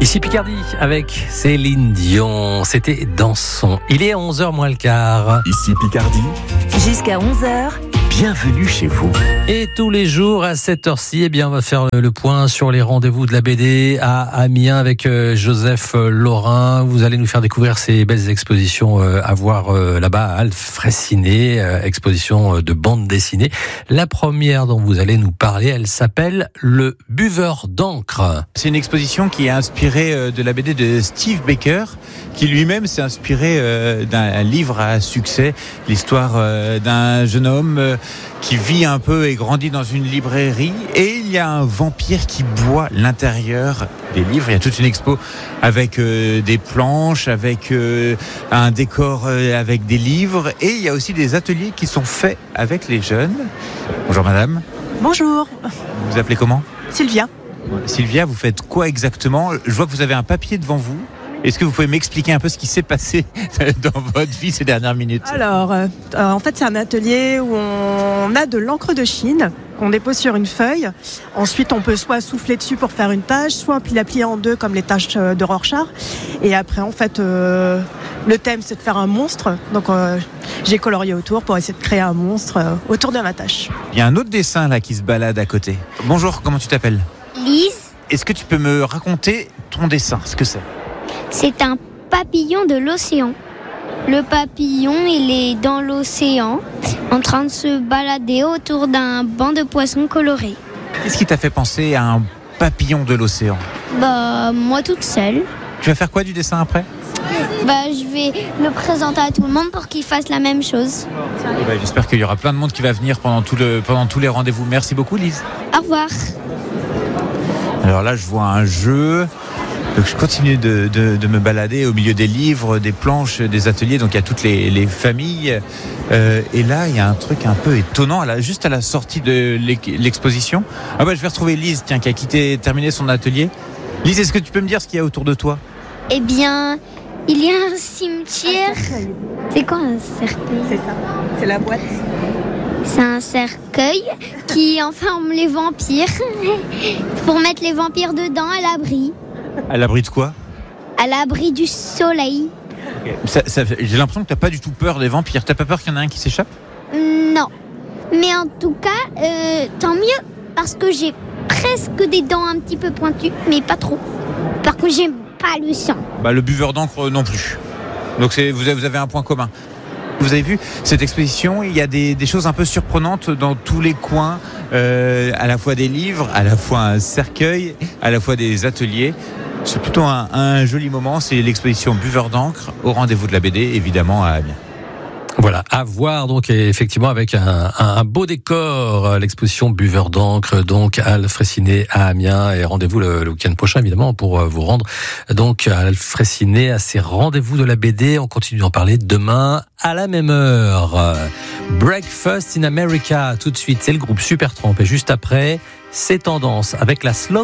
Ici Picardie avec Céline Dion, c'était Dansons. Il est 11h moins le quart. Ici Picardie, jusqu'à 11h. bienvenue chez vous. Et tous les jours à cette heure-ci, on va faire le point sur les rendez-vous de la BD à Amiens avec Joseph Laurin. Vous allez nous faire découvrir ces belles expositions à voir là-bas à Alfressinet, exposition de bande dessinée. La première dont vous allez nous parler, elle s'appelle Le Buveur d'encre. C'est une exposition qui est inspirée de la BD de Steve Baker, qui lui-même s'est inspiré d'un livre à succès, l'histoire d'un jeune homme qui vit un peu et grandit dans une librairie, et il y a un vampire qui boit l'intérieur des livres. Il y a toute une expo avec des planches, avec un décor avec des livres, et il y a aussi des ateliers qui sont faits avec les jeunes. Bonjour madame. Bonjour. Vous vous appelez comment ? Sylvia. Sylvia, vous faites quoi exactement ? Je vois que vous avez un papier devant vous. Est-ce que vous pouvez m'expliquer un peu ce qui s'est passé dans votre vie ces dernières minutes ? Alors, en fait, c'est un atelier où on a de l'encre de Chine qu'on dépose sur une feuille. Ensuite, on peut soit souffler dessus pour faire une page, soit la plier en deux comme les taches de Rorschach. Et après, en fait, le thème, c'est de faire un monstre. Donc, j'ai colorié autour pour essayer de créer un monstre autour de ma tâche. Il y a un autre dessin là qui se balade à côté. Bonjour, comment tu t'appelles ? Lise, Est-ce que tu peux me raconter ton dessin, ce que c'est ? c'est un papillon de l'océan. Le papillon, il est dans l'océan, en train de se balader autour d'un banc de poissons colorés. Qu'est-ce qui t'a fait penser à un papillon de l'océan ? Moi toute seule. Tu vas faire quoi du dessin après ? Je vais le présenter à tout le monde pour qu'ils fassent la même chose. J'espère qu'il y aura plein de monde qui va venir pendant tous les rendez-vous. Merci beaucoup Lise. Au revoir. Alors là, je vois un jeu. Donc je continue de me balader au milieu des livres, des planches, des ateliers. Donc il y a toutes les familles. Et là, il y a un truc un peu étonnant, juste à la sortie de l'exposition. Je vais retrouver Lise, qui a terminé son atelier. Lise, est-ce que tu peux me dire ce qu'il y a autour de toi ? Eh bien, il y a un cimetière. C'est quoi un cercueil ? C'est ça, c'est la boîte. C'est un cercueil qui enferme les vampires pour mettre les vampires dedans à l'abri. À l'abri de quoi ? À l'abri du soleil. J'ai l'impression que t'as pas du tout peur des vampires. T'as pas peur qu'il y en a un qui s'échappe ? Non. Mais en tout cas, tant mieux, parce que j'ai presque des dents un petit peu pointues, mais pas trop. Par contre, j'aime pas le sang. Le buveur d'encre non plus. Donc vous avez un point commun. Vous avez vu cette exposition, il y a des choses un peu surprenantes dans tous les coins, à la fois des livres, à la fois un cercueil, à la fois des ateliers. C'est plutôt un joli moment, c'est l'exposition Buveur d'encre au rendez-vous de la BD, évidemment à Amiens. Voilà, à voir donc effectivement avec un beau décor, l'exposition Buveur d'encre, donc à Alfressinet à Amiens, et rendez-vous le week-end prochain évidemment pour vous rendre donc à Alfressinet à ces rendez-vous de la BD. On continue d'en parler demain à la même heure. Breakfast in America tout de suite, c'est le groupe Supertramp, et juste après, c'est Tendance avec la slow